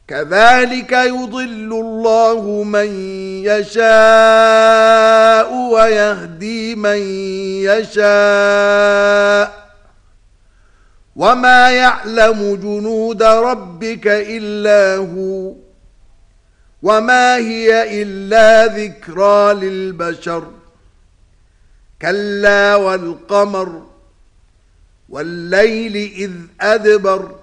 كذلك يضل الله من يشاء ويهدي من يشاء وما يعلم جنود ربك إلا هو وما هي إلا ذكرى للبشر كلا والقمر والليل إذ أدبر